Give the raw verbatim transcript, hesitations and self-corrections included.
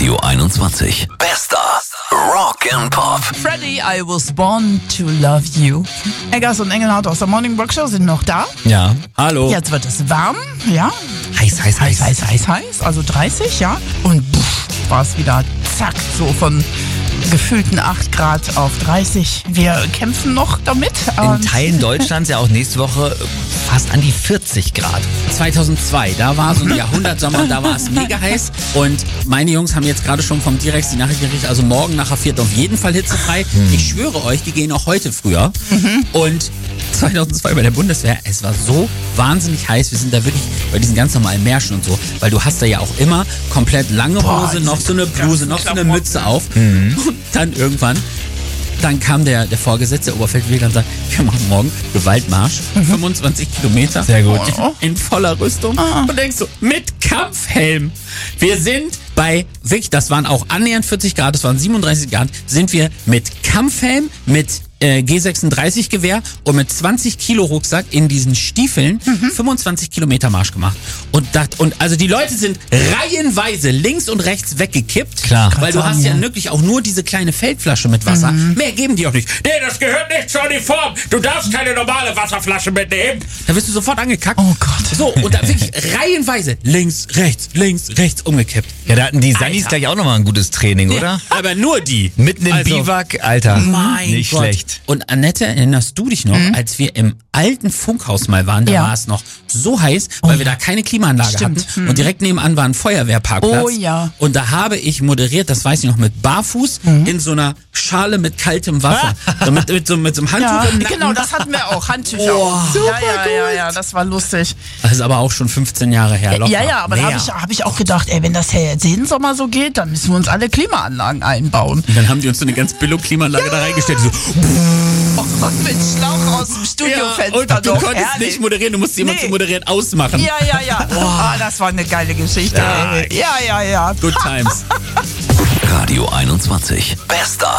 Radio einundzwanzig. Bester Rock and Pop. Freddy, I was born to love you. Eggers und Engelhardt aus der Morning Rock Show sind noch da. Ja, hallo. Jetzt wird es warm, ja. Heiß, heiß, Heiß, heiß, heiß, heiß. Also dreißig, ja. Und pff, war es wieder zack, so von gefühlten acht Grad auf dreißig. Wir kämpfen noch damit. In Teilen Deutschlands ja auch nächste Woche fast an die vierzig Grad. zweitausendzwei, da war so ein Jahrhundertsommer, da war es mega heiß. Und meine Jungs haben jetzt gerade schon vom Direx die Nachricht gekriegt, also morgen nach viert auf jeden Fall hitzefrei. Hm. Ich schwöre euch, die gehen auch heute früher. Mhm. Und zweitausendzwei bei der Bundeswehr, es war so wahnsinnig heiß. Wir sind da wirklich bei diesen ganz normalen Märschen und so, weil du hast da ja auch immer komplett lange Hose, Boah, noch so eine Bluse, noch so eine Mütze auf. Mhm. Und dann irgendwann, dann kam der, der Vorgesetzte, der Oberfeldwebel, und sagt, wir machen morgen Gewaltmarsch, mhm. fünfundzwanzig Kilometer. Sehr gut. In, in voller Rüstung. Ah. Und denkst du, mit Kampfhelm. Wir sind bei, wirklich, das waren auch annähernd vierzig Grad, das waren siebenunddreißig Grad, sind wir mit Kampfhelm, mit äh, G sechsunddreißig Gewehr und mit zwanzig Kilo Rucksack in diesen Stiefeln mhm. fünfundzwanzig Kilometer Marsch gemacht. Und, das, und also die Leute sind reihenweise links und rechts weggekippt. Klar. Weil du hast ja wirklich auch nur diese kleine Feldflasche mit Wasser. Mhm. Mehr geben die auch nicht. Nee, das gehört nicht zur Uniform. Du darfst keine normale Wasserflasche mitnehmen. Da wirst du sofort angekackt. Oh Gott. So, und da wirklich reihenweise links, rechts, links, rechts umgekippt. Ja, da hatten die Sannis gleich auch nochmal ein gutes Training, ja, oder? Aber nur die. Mitten im also, Biwak, Alter. Mein Nicht Gott. schlecht. Und Annette, erinnerst du dich noch, mhm. als wir im alten Funkhaus mal waren, da ja. war es noch so heiß, weil oh, wir da keine Klimaanlage stimmt. hatten. Mhm. Und direkt nebenan war ein Feuerwehrparkplatz. Oh ja. Und da habe ich moderiert, das weiß ich noch, mit Barfuß mhm. in so einer Schale mit kaltem Wasser. so mit, mit, so, mit so einem Handtuch ja, im Nacken. Genau, das hatten wir auch. Handtücher. Oh, ja, ja, ja, ja, das war lustig. Das ist aber auch schon fünfzehn Jahre her. Locker. Ja, ja, aber da habe ich, hab ich auch gedacht, ey, wenn das ja jetzt jeden Sommer so geht, dann müssen wir uns alle Klimaanlagen einbauen. Und dann haben die uns so eine ganz Billo-Klimaanlage ja. da reingestellt. So, oh, mit Schlauch aus dem Studiofenster. Ja, und du doch. konntest Herrlich. nicht moderieren, du musst jemand nee. zu moderieren ausmachen. Ja, ja, ja. Oh. Oh, das war eine geile Geschichte. Ja, ja, ja, ja. Good times. Radio einundzwanzig. Bester